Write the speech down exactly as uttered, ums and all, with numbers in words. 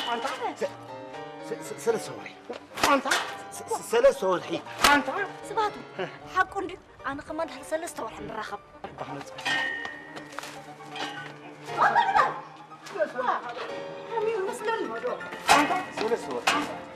أنت سلسة ورحي أنت سلسة ورحي أنت سباتو حقون دي أنا كمان سلسة ورحي نراخب أنت سلسة ورحي